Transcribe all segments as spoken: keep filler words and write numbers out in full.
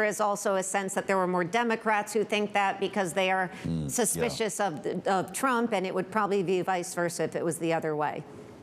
there is also a sense that there were more Democrats who think that because they are mm, suspicious yeah. of, of Trump, and it would probably be vice versa if it was the other way.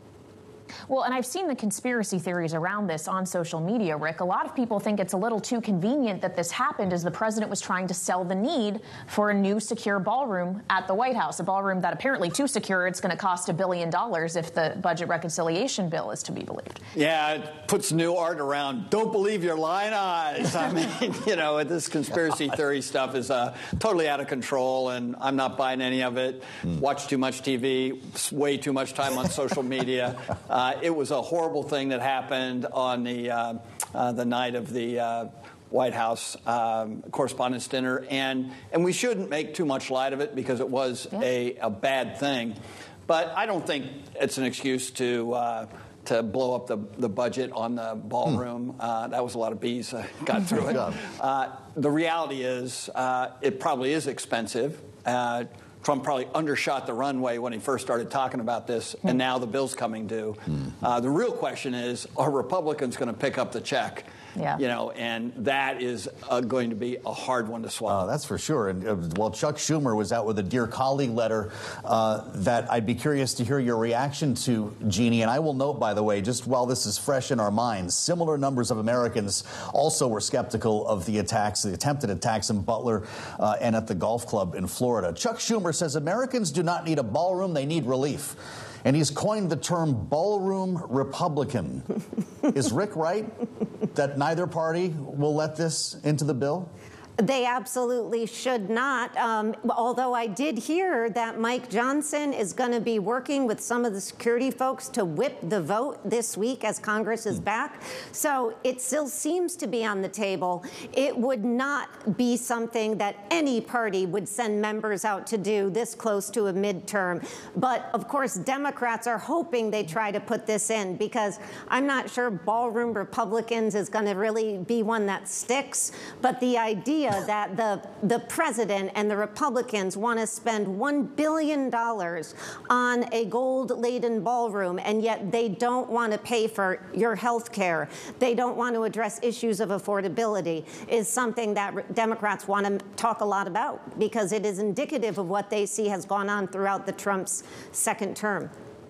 Well, and I've seen the conspiracy theories around this on social media, Rick. A lot of people think it's a little too convenient that this happened as the president was trying to sell the need for a new secure ballroom at the White House, a ballroom that apparently too secure it's going to cost a billion dollars if the budget reconciliation bill is to be believed. Yeah, it puts new art around. Don't believe your lying eyes. I mean, you know, this conspiracy theory stuff is uh, totally out of control, and I'm not buying any of it. Mm. Watch too much T V, way too much time on social media. Uh, Uh, it was a horrible thing that happened on the uh, uh, the night of the uh, White House um, Correspondents' Dinner, and and we shouldn't make too much light of it because it was yeah. a, a bad thing. But I don't think it's an excuse to uh, to blow up the, the budget on the ballroom. Hmm. Uh, that was a lot of bees uh, got through it. Uh, the reality is uh, it probably is expensive. Uh, Trump probably undershot the runway when he first started talking about this, and now the bill's coming due. Mm-hmm. Uh, the real question is, are Republicans going to pick up the check? Yeah. You know, and that is uh, going to be a hard one to swallow. Uh, that's for sure. And uh, well, Chuck Schumer was out with a Dear Colleague letter uh, that I'd be curious to hear your reaction to, Jeannie. And I will note, by the way, just while this is fresh in our minds, similar numbers of Americans also were skeptical of the attacks, the attempted attacks in Butler uh, and at the golf club in Florida. Chuck Schumer says Americans do not need a ballroom, they need relief. And he's coined the term ballroom Republican. Is Rick right that neither party will let this into the bill? They absolutely should not, um, although I did hear that Mike Johnson is going to be working with some of the security folks to whip the vote this week as Congress is back. So it still seems to be on the table. It would not be something that any party would send members out to do this close to a midterm. But, of course, Democrats are hoping they try to put this in because I'm not sure ballroom Republicans is going to really be one that sticks. But the idea that the, the president and the Republicans want to spend one billion dollars on a gold-laden ballroom, and yet they don't want to pay for your health care, they don't want to address issues of affordability, is something that Democrats want to talk a lot about because it is indicative of what they see has gone on throughout the Trump's second term.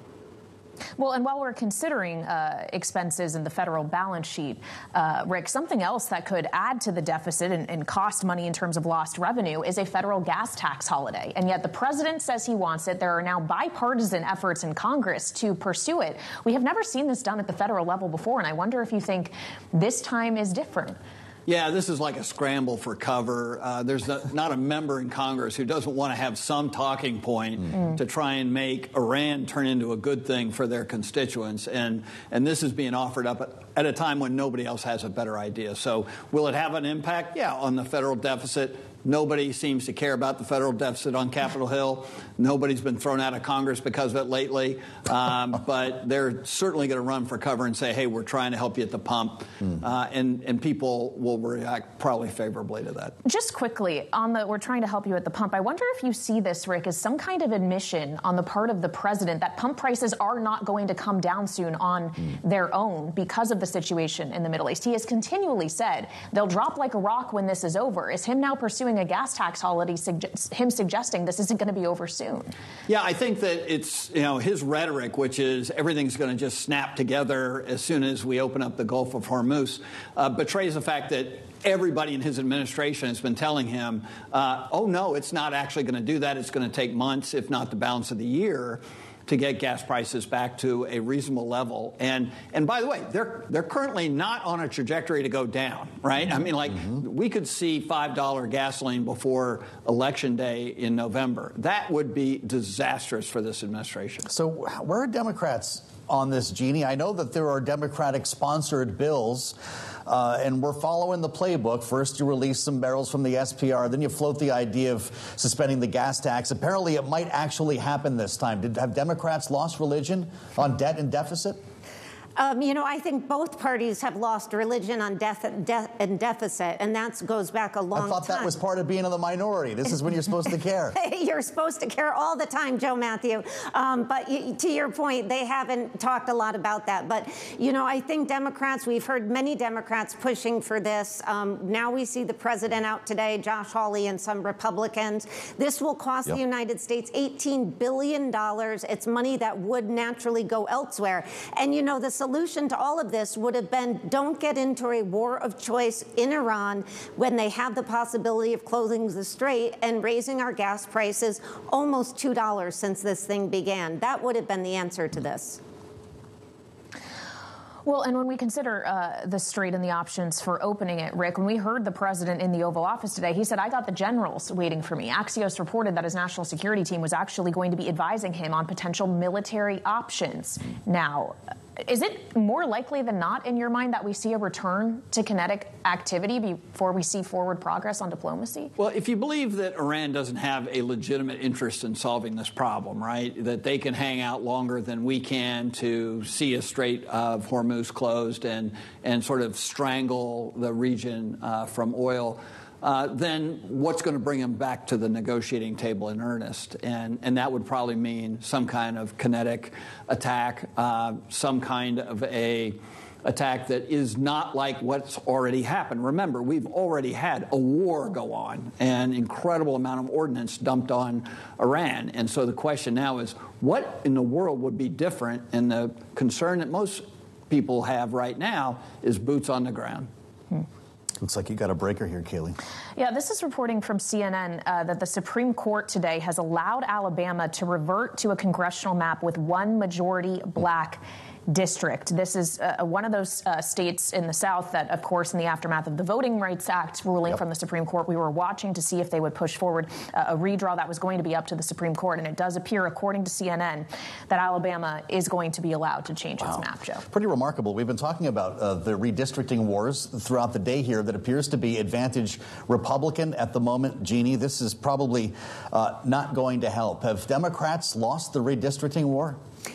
Well, and while we're considering uh, expenses in the federal balance sheet, uh, Rick, something else that could add to the deficit and, and cost money in terms of lost revenue is a federal gas tax holiday. And yet the president says he wants it. There are now bipartisan efforts in Congress to pursue it. We have never seen this done at the federal level before, and I wonder if you think this time is different. Yeah, this is like a scramble for cover. Uh, there's a, not a member in Congress who doesn't want to have some talking point mm. to try and make Iran turn into a good thing for their constituents. And, and this is being offered up at, at a time when nobody else has a better idea. So will it have an impact? Yeah, on the federal deficit. Nobody seems to care about the federal deficit on Capitol Hill. Nobody's been thrown out of Congress because of it lately. Um, but they're certainly going to run for cover and say, hey, we're trying to help you at the pump. Mm. Uh, and, and people will react probably favorably to that. Just quickly, on the we're trying to help you at the pump, I wonder if you see this, Rick, as some kind of admission on the part of the president that pump prices are not going to come down soon on mm. their own because of the situation in the Middle East. He has continually said they'll drop like a rock when this is over. Is him now pursuing a gas tax holiday, suggest, him suggesting this isn't going to be over soon? Yeah, I think that it's, you know, his rhetoric, which is everything's going to just snap together as soon as we open up the Gulf of Hormuz, uh, betrays the fact that everybody in his administration has been telling him, uh, oh, no, it's not actually going to do that. It's going to take months, if not the balance of the year, to get gas prices back to a reasonable level. And and by the way, they're they're currently not on a trajectory to go down, right? Mm-hmm. I mean, like, mm-hmm. we could see five dollar gasoline before Election Day in November. That would be disastrous for this administration. So where are Democrats on this, Jeannie? I know that there are Democratic-sponsored bills, uh, and we're following the playbook. First, you release some barrels from the S P R, then you float the idea of suspending the gas tax. Apparently, it might actually happen this time. Did have Democrats lost religion on debt and deficit? Um, you know, I think both parties have lost religion on death de and deficit, and that goes back a long time. I thought time. that was part of being in the minority. This is when you're supposed to care. You're supposed to care all the time, Joe Matthew. Um, but y to your point, they haven't talked a lot about that. But, you know, I think Democrats, we've heard many Democrats pushing for this. Um, now we see the president out today, Josh Hawley, and some Republicans. This will cost yep. the United States eighteen billion dollars. It's money that would naturally go elsewhere. And, you know, the solution to all of this would have been don't get into a war of choice in Iran when they have the possibility of closing the strait and raising our gas prices almost two dollars since this thing began. That would have been the answer to this. Well, and when we consider uh, the strait and the options for opening it, Rick, when we heard the president in the Oval Office today, he said, I got the generals waiting for me. Axios reported that his national security team was actually going to be advising him on potential military options. Now, is it more likely than not in your mind that we see a return to kinetic activity before we see forward progress on diplomacy? Well, if you believe that Iran doesn't have a legitimate interest in solving this problem, right, that they can hang out longer than we can to see a Strait of Hormuz closed and, and sort of strangle the region uh, from oil, Uh, then what's going to bring them back to the negotiating table in earnest? And, and that would probably mean some kind of kinetic attack, uh, some kind of a attack that is not like what's already happened. Remember, we've already had a war go on, an incredible amount of ordnance dumped on Iran. And so the question now is, what in the world would be different? And the concern that most people have right now is boots on the ground. Hmm. Looks like you got a breaker here, Kayleigh. Yeah, this is reporting from C N N uh, that the Supreme Court today has allowed Alabama to revert to a congressional map with one majority black district. This is uh, one of those uh, states in the South that, of course, in the aftermath of the Voting Rights Act ruling yep. from the Supreme Court, we were watching to see if they would push forward uh, a redraw that was going to be up to the Supreme Court. And it does appear, according to C N N, that Alabama is going to be allowed to change wow. its map, Joe. Pretty remarkable. We've been talking about uh, the redistricting wars throughout the day here that appears to be advantage Republican at the moment. Jeannie, this is probably uh, not going to help. Have Democrats lost the redistricting war?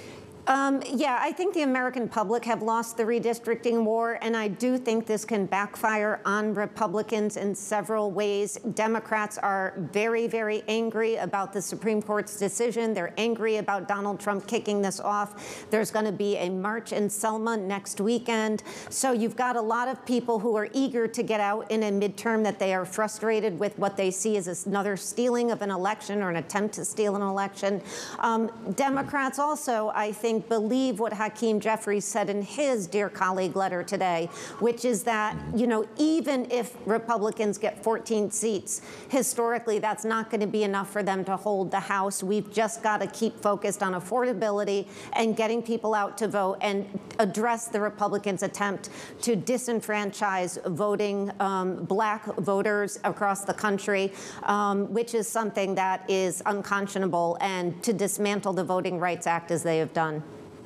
Um, yeah, I think the American public have lost the redistricting war, and I do think this can backfire on Republicans in several ways. Democrats are very, very angry about the Supreme Court's decision. They're angry about Donald Trump kicking this off. There's going to be a march in Selma next weekend. So you've got a lot of people who are eager to get out in a midterm that they are frustrated with what they see as another stealing of an election or an attempt to steal an election. Um, Democrats also, I think, believe what Hakeem Jeffries said in his Dear Colleague letter today, which is that, you know, even if Republicans get fourteen seats, historically, that's not going to be enough for them to hold the House. We've just got to keep focused on affordability and getting people out to vote and address the Republicans' attempt to disenfranchise voting um, black voters across the country, um, which is something that is unconscionable, and to dismantle the Voting Rights Act as they have done.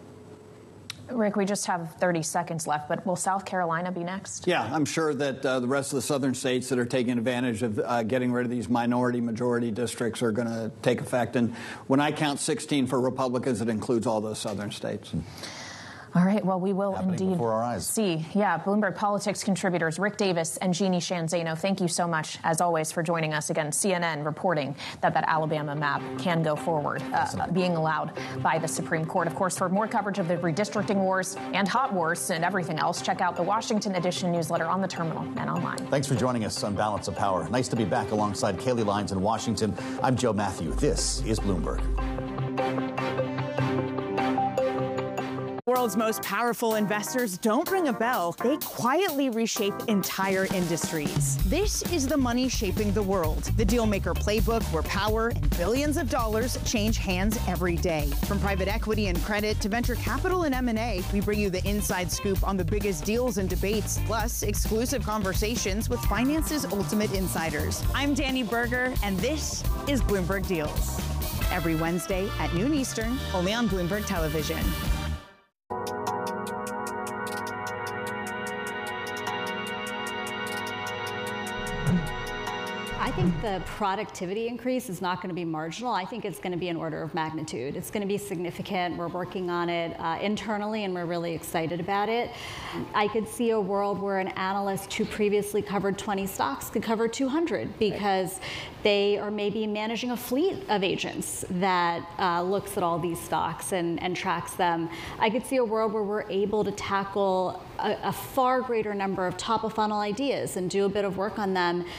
Rick, we just have thirty seconds left, but will South Carolina be next? Yeah, I'm sure that uh, the rest of the southern states that are taking advantage of uh, getting rid of these minority-majority districts are going to take effect. And when I count sixteen for Republicans, it includes all those southern states. All right, well, we will Happening indeed before our eyes. see. Yeah, Bloomberg Politics contributors Rick Davis and Jeannie Sheehan Zaino, thank you so much, as always, for joining us. Again, C N N reporting that that Alabama map can go forward, uh, being allowed by the Supreme Court. Of course, for more coverage of the redistricting wars and hot wars and everything else, check out the Washington Edition newsletter on the terminal and online. Thanks for joining us on Balance of Power. Nice to be back alongside Kayleigh Lines in Washington. I'm Joe Matthew. This is Bloomberg. World's most powerful investors don't ring a bell. They quietly reshape entire industries. This is the money shaping the world. The Dealmaker Playbook, where power and billions of dollars change hands every day. From private equity and credit to venture capital and M and A, we bring you the inside scoop on the biggest deals and debates, plus exclusive conversations with finance's ultimate insiders. I'm Danny Berger, and this is Bloomberg Deals. Every Wednesday at noon Eastern, only on Bloomberg Television. I think the productivity increase is not going to be marginal. I think it's going to be an order of magnitude. It's going to be significant. We're working on it uh, internally, and we're really excited about it. I could see a world where an analyst who previously covered twenty stocks could cover two hundred because they are maybe managing a fleet of agents that uh, looks at all these stocks and, and tracks them. I could see a world where we're able to tackle a, a far greater number of top of funnel ideas and do a bit of work on them